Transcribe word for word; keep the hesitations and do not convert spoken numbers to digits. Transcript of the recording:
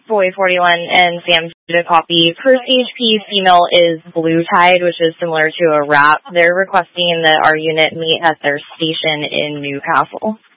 Boy forty-one and Sam to copy. Per C H P, female is Blue Tide, which is similar to a wrap. They're requesting that our unit meet at their station in Newcastle.